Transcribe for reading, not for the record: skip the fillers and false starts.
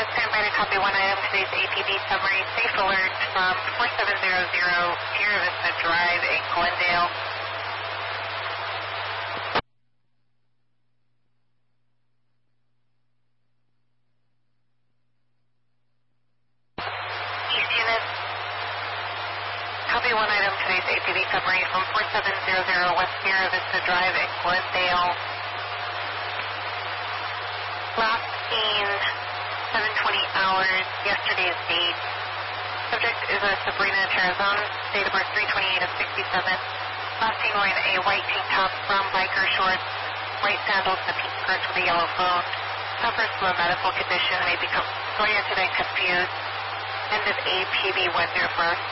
unit, stand by to copy one item. Today's APB summary, safe alert from 4700 Sierra Vista Drive in Glendale. East unit, copy one item. Today's APB summary from 4700 West Sierra Vista Drive in Glendale. Last seen 7:20 hours, yesterday's date. Subject is a Sabrina Terrazon, date of birth 3/28 of 67. Last seen wearing a white tank top, brown biker shorts, white sandals, and pink skirts with a yellow phone. Suffers from a medical condition, may become disoriented and confused. End of APB 101st.